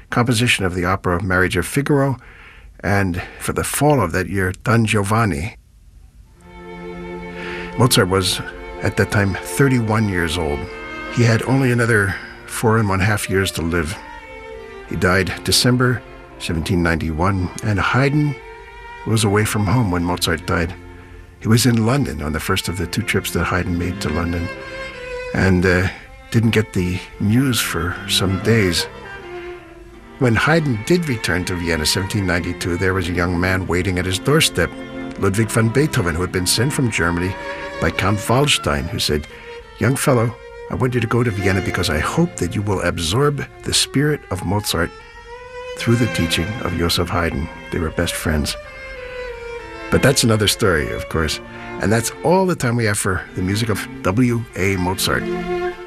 composition of the opera Marriage of Figaro, and for the fall of that year, Don Giovanni. Mozart was, at that time, 31 years old. He had only another 4.5 years to live. He died December 1791, and Haydn was away from home when Mozart died. He was in London on the first of the 2 trips that Haydn made to London, and didn't get the news for some days. When Haydn did return to Vienna, 1792, there was a young man waiting at his doorstep, Ludwig van Beethoven, who had been sent from Germany by Count Waldstein, who said, "Young fellow, I want you to go to Vienna because I hope that you will absorb the spirit of Mozart through the teaching of Joseph Haydn." They were best friends. But that's another story, of course. And that's all the time we have for the music of W.A. Mozart.